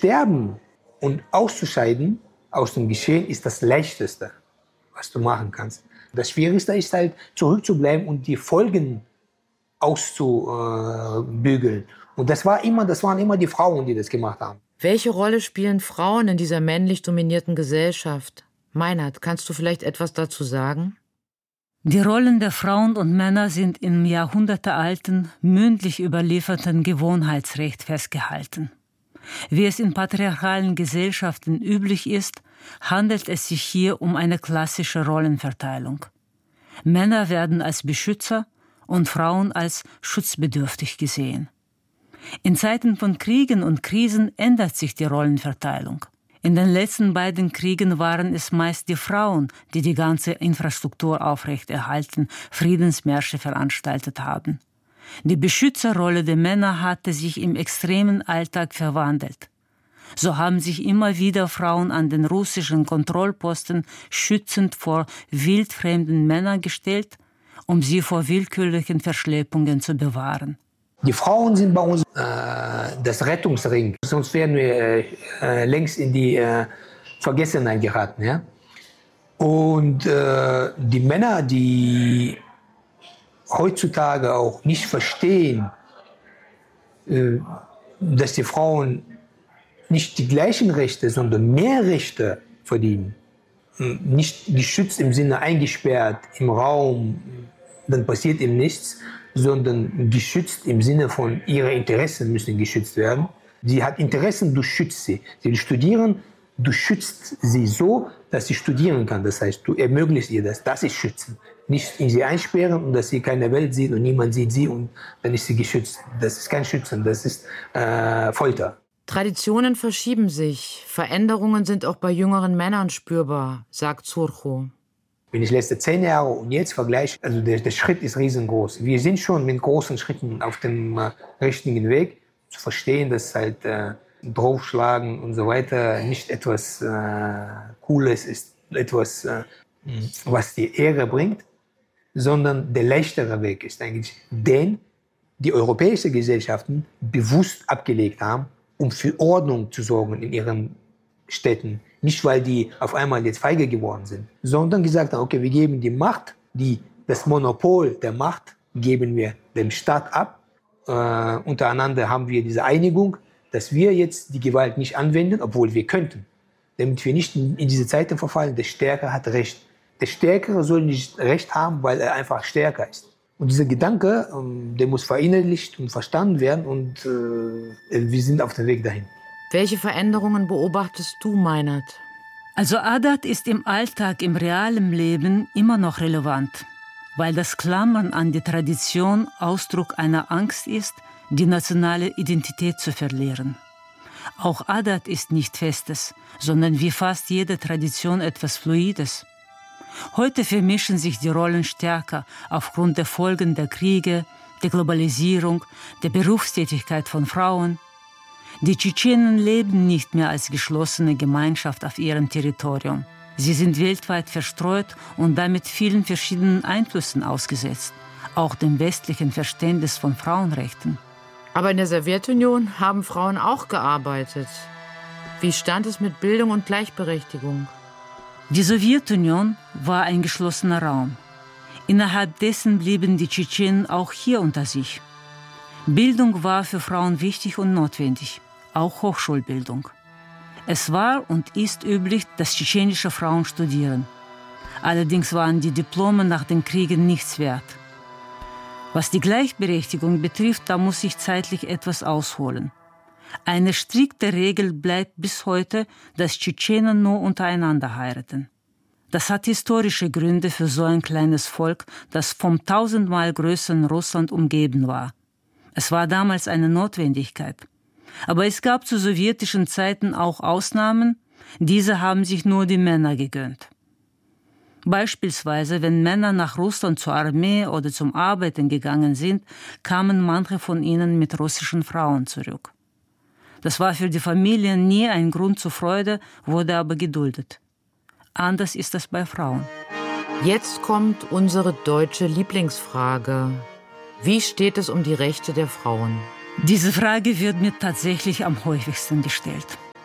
sterben und auszuscheiden aus dem Geschehen ist das Leichteste, was du machen kannst. Das Schwierigste ist halt, zurückzubleiben und die Folgen auszubügeln. Und das waren immer die Frauen, die das gemacht haben. Welche Rolle spielen Frauen in dieser männlich dominierten Gesellschaft? Meinert, kannst du vielleicht etwas dazu sagen? Die Rollen der Frauen und Männer sind im jahrhundertealten, mündlich überlieferten Gewohnheitsrecht festgehalten. Wie es in patriarchalen Gesellschaften üblich ist, handelt es sich hier um eine klassische Rollenverteilung. Männer werden als Beschützer und Frauen als schutzbedürftig gesehen. In Zeiten von Kriegen und Krisen ändert sich die Rollenverteilung. In den letzten beiden Kriegen waren es meist die Frauen, die die ganze Infrastruktur aufrechterhalten, Friedensmärsche veranstaltet haben. Die Beschützerrolle der Männer hatte sich im extremen Alltag verwandelt. So haben sich immer wieder Frauen an den russischen Kontrollposten schützend vor wildfremden Männern gestellt, um sie vor willkürlichen Verschleppungen zu bewahren. Die Frauen sind bei uns das Rettungsring. Sonst wären wir längst in die Vergessenheit geraten. Ja? Und die Männer, die heutzutage auch nicht verstehen, dass die Frauen nicht die gleichen Rechte, sondern mehr Rechte verdienen. Nicht geschützt im Sinne eingesperrt im Raum, dann passiert ihm nichts, sondern geschützt im Sinne von, ihre Interessen müssen geschützt werden. Sie hat Interessen, du schützt sie. Sie will studieren, du schützt sie so, dass sie studieren kann. Das heißt, du ermöglichst ihr das. Das ist Schützen. Nicht in sie einsperren und dass sie keine Welt sieht und niemand sieht sie und dann ist sie geschützt. Das ist kein Schützen, das ist Folter. Traditionen verschieben sich. Veränderungen sind auch bei jüngeren Männern spürbar, sagt Zurcho. Wenn ich letzte 10 Jahre und jetzt vergleiche, also der Schritt ist riesengroß. Wir sind schon mit großen Schritten auf dem richtigen Weg, zu verstehen, dass halt draufschlagen und so weiter nicht etwas Cooles ist, etwas, was die Ehre bringt, sondern der leichtere Weg ist eigentlich, den die europäischen Gesellschaften bewusst abgelegt haben, um für Ordnung zu sorgen in ihren Städten. Nicht, weil die auf einmal jetzt feige geworden sind, sondern gesagt haben, okay, wir geben die Macht, das Monopol der Macht geben wir dem Staat ab. Untereinander haben wir diese Einigung, dass wir jetzt die Gewalt nicht anwenden, obwohl wir könnten. Damit wir nicht in diese Zeiten verfallen, der Stärkere hat Recht. Der Stärkere soll nicht Recht haben, weil er einfach stärker ist. Und dieser Gedanke, der muss verinnerlicht und verstanden werden und wir sind auf dem Weg dahin. Welche Veränderungen beobachtest du, Meinert? Also Adat ist im Alltag, im realen Leben immer noch relevant, weil das Klammern an die Tradition Ausdruck einer Angst ist, die nationale Identität zu verlieren. Auch Adat ist nicht Festes, sondern wie fast jede Tradition etwas Fluides. Heute vermischen sich die Rollen stärker aufgrund der Folgen der Kriege, der Globalisierung, der Berufstätigkeit von Frauen. Die Tschetschenen leben nicht mehr als geschlossene Gemeinschaft auf ihrem Territorium. Sie sind weltweit verstreut und damit vielen verschiedenen Einflüssen ausgesetzt, auch dem westlichen Verständnis von Frauenrechten. Aber in der Sowjetunion haben Frauen auch gearbeitet. Wie stand es mit Bildung und Gleichberechtigung? Die Sowjetunion war ein geschlossener Raum. Innerhalb dessen blieben die Tschetschenen auch hier unter sich. Bildung war für Frauen wichtig und notwendig, auch Hochschulbildung. Es war und ist üblich, dass tschetschenische Frauen studieren. Allerdings waren die Diplome nach den Kriegen nichts wert. Was die Gleichberechtigung betrifft, da muss ich zeitlich etwas ausholen. Eine strikte Regel bleibt bis heute, dass Tschetschenen nur untereinander heiraten. Das hat historische Gründe für so ein kleines Volk, das vom 1000-mal größeren Russland umgeben war. Es war damals eine Notwendigkeit. Aber es gab zu sowjetischen Zeiten auch Ausnahmen, diese haben sich nur die Männer gegönnt. Beispielsweise, wenn Männer nach Russland zur Armee oder zum Arbeiten gegangen sind, kamen manche von ihnen mit russischen Frauen zurück. Das war für die Familien nie ein Grund zur Freude, wurde aber geduldet. Anders ist das bei Frauen. Jetzt kommt unsere deutsche Lieblingsfrage. Wie steht es um die Rechte der Frauen? Diese Frage wird mir tatsächlich am häufigsten gestellt.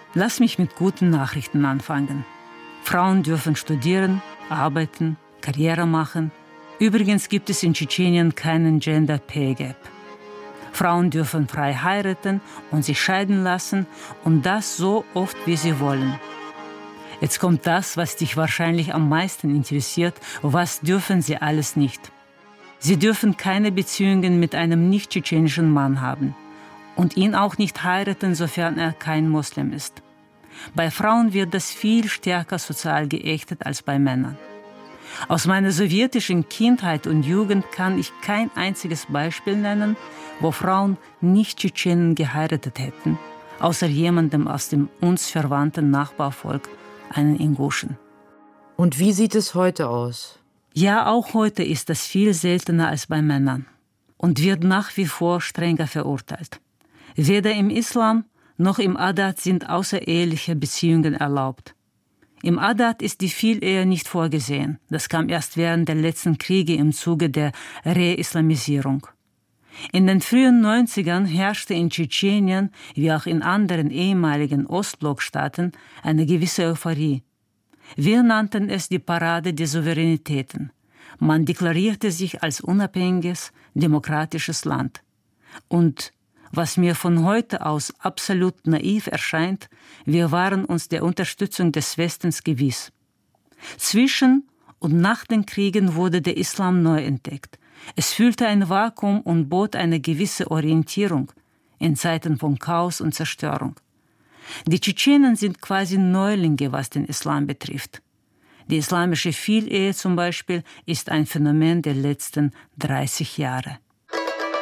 Lass mich mit guten Nachrichten anfangen. Frauen dürfen studieren, arbeiten, Karriere machen. Übrigens gibt es in Tschetschenien keinen Gender Pay Gap. Frauen dürfen frei heiraten und sich scheiden lassen und das so oft, wie sie wollen. Jetzt kommt das, was dich wahrscheinlich am meisten interessiert. Was dürfen sie alles nicht? Sie dürfen keine Beziehungen mit einem nicht-tschetschenischen Mann haben und ihn auch nicht heiraten, sofern er kein Moslem ist. Bei Frauen wird das viel stärker sozial geächtet als bei Männern. Aus meiner sowjetischen Kindheit und Jugend kann ich kein einziges Beispiel nennen, wo Frauen Nicht-Tschetschenen geheiratet hätten, außer jemandem aus dem uns verwandten Nachbarvolk, einen Inguschen. Und wie sieht es heute aus? Ja, auch heute ist das viel seltener als bei Männern und wird nach wie vor strenger verurteilt. Weder im Islam noch im Adat sind außereheliche Beziehungen erlaubt. Im Adat ist die Vielehe nicht vorgesehen. Das kam erst während der letzten Kriege im Zuge der Re-Islamisierung. In den frühen 90ern herrschte in Tschetschenien, wie auch in anderen ehemaligen Ostblockstaaten, eine gewisse Euphorie. Wir nannten es die Parade der Souveränitäten. Man deklarierte sich als unabhängiges, demokratisches Land. Und was mir von heute aus absolut naiv erscheint, wir waren uns der Unterstützung des Westens gewiss. Zwischen und nach den Kriegen wurde der Islam neu entdeckt. Es füllte ein Vakuum und bot eine gewisse Orientierung in Zeiten von Chaos und Zerstörung. Die Tschetschenen sind quasi Neulinge, was den Islam betrifft. Die islamische Vielehe zum Beispiel ist ein Phänomen der letzten 30 Jahre.